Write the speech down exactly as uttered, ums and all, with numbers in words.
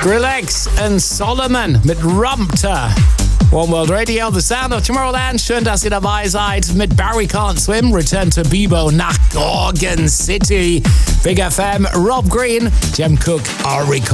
Relax und Solomon mit Rumpter. One World Radio, the sound of Tomorrowland. Schön, dass ihr dabei seid mit Barry Can't Swim, Return to Bebo nach Gorgon City. Big F M, Rob Green, Jem Cook, our record.